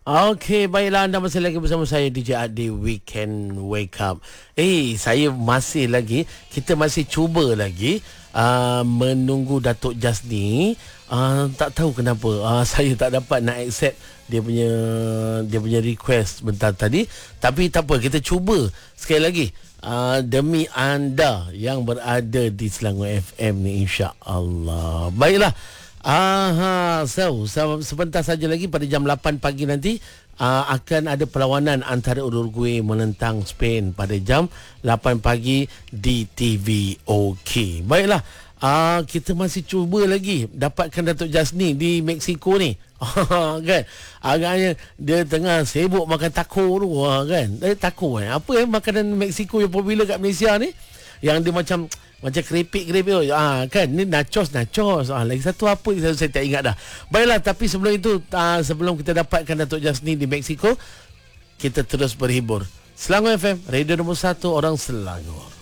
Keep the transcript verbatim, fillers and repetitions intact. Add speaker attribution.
Speaker 1: Okey, baiklah, anda masih lagi bersama saya D J Adi Weekend Wake Up. Eh, saya masih lagi, kita masih cuba lagi uh, menunggu Datuk Jas ni. Uh, tak tahu kenapa uh, saya tak dapat nak accept dia punya dia punya request bentar tadi. Tapi tak apa, kita cuba sekali lagi. Uh, demi anda yang berada di Selangor F M ni, insya-Allah. Baiklah. Aha, so, so sebentar saja lagi pada jam lapan pagi nanti uh, akan ada perlawanan antara Uruguay menentang Spain pada jam lapan pagi di T V OK. Baiklah, uh, kita masih cuba lagi dapatkan Datuk Jasni di Mexico ni. Kan? Agaknya dia tengah sibuk makan taco tu kan. Eh, taco eh. Apa eh makanan Mexico yang popular kat Malaysia ni? Yang dia macam macam keripik-keripik ah, kan, ni nachos nachos ah, lagi satu apa saya, saya tak ingat dah. Baiklah, tapi sebelum itu ah, sebelum kita dapatkan Datuk Jasni di Mexico, kita terus berhibur. Selangor F M, radio nombor satu orang Selangor.